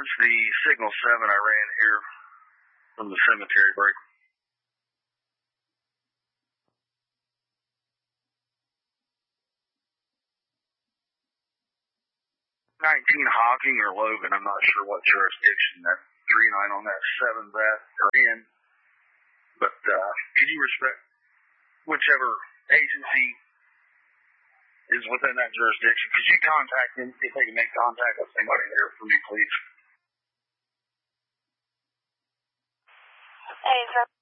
towards the signal 7 I ran here from the cemetery break. 19 Hocking or Logan, I'm not sure what jurisdiction that 3-9 on that 7's at or in, but could you respect whichever agency is within that jurisdiction? Could you contact them if they can make contact with somebody there for me, please? Hey,